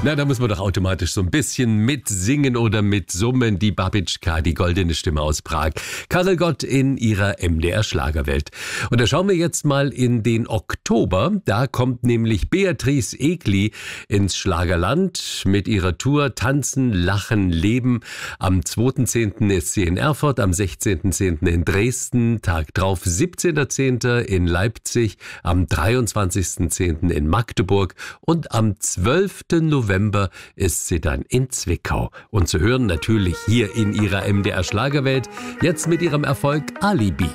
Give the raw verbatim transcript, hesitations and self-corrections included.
Na, da muss man doch automatisch so ein bisschen mitsingen oder mitsummen. Die Babitschka, die goldene Stimme aus Prag. Karel Gott in ihrer M D R-Schlagerwelt. Und da schauen wir jetzt mal in den Oktober. Da kommt nämlich Beatrice Egli ins Schlagerland mit ihrer Tour Tanzen, Lachen, Leben. Am zweiten zehnten ist sie in Erfurt, am sechzehnten zehnten in Dresden, Tag drauf siebzehnten zehnten in Leipzig, am dreiundzwanzigsten zehnten in Magdeburg und am zwölften November ist sie dann in Zwickau. Und zu hören natürlich hier in ihrer M D R Schlagerwelt, jetzt mit ihrem Erfolg Alibi.